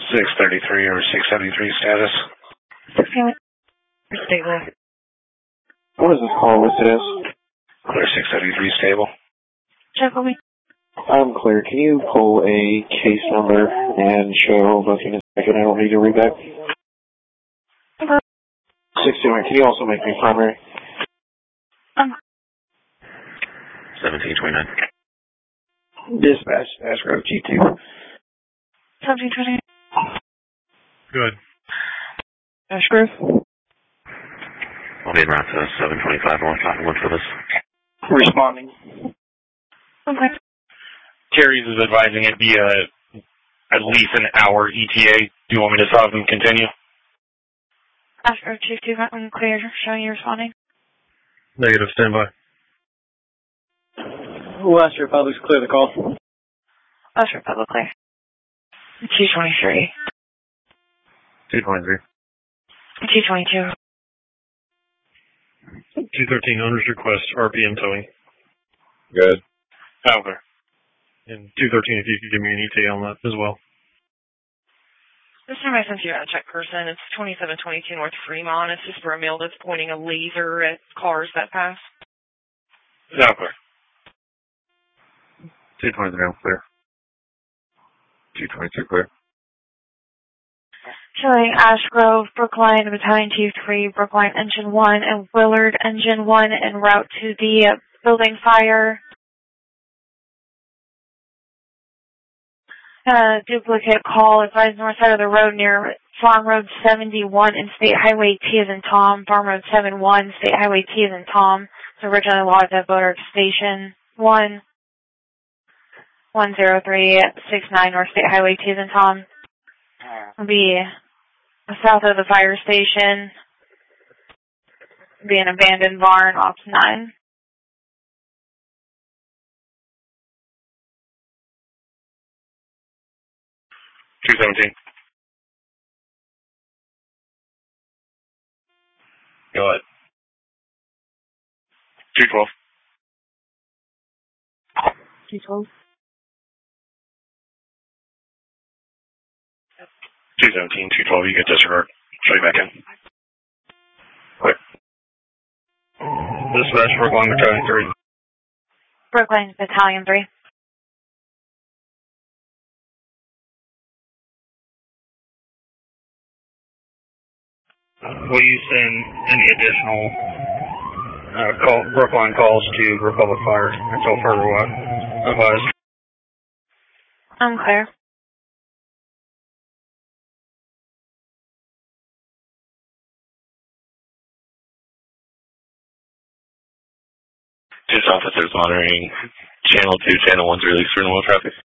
633 or 673 status. Stable. What is this call listed as? Clear 673 stable. Check with me. I'm clear. Can you pull a case number and show booking a second? I don't need to read that. 61. Can you also make me primary? 1729. Dispatch, Ashgrove G2. 1729. Good. Ashgrove? I'll be en route to 725 151 for this. Responding. Okay. Terry's is advising it be at least an hour ETA. Do you want me to stop and continue? Ashgrove Chief 2, clear. Showing you responding. Negative, standby. West Republic's clear the call. West Republic clear. 223. 223. 222. 213 owner's request, RPM towing. Good. Okay. And 213, if you could give me an ETA on that as well. This time I sent you a check person. It's 2722 North Fremont. It's just for a mill that's pointing a laser at cars that pass. Okay. 223 I'm clear. 222 clear. Showing Ashgrove, Brookline, Battalion 2-3, Brookline Engine 1, and Willard Engine 1 en route to the building fire. Duplicate call advised north side of the road near Farm Road 71 and State Highway T as in Tom. Farm Road 71, State Highway T as in Tom. It's originally logged at Boater Station 10369 North State Highway T as in Tom. It'll be south of the fire station. It'll be an abandoned barn, Ops 9. $217. Go ahead. 212. 212. 217, 212, you get disregard. Show you back in. Quick. Dispatch, Brookline Battalion 3. Brookline Battalion 3. Will you send any additional Brookline calls to Republic Fire until further advised? I'm clear. Just officers monitoring Channel 2, Channel 1's release for normal traffic.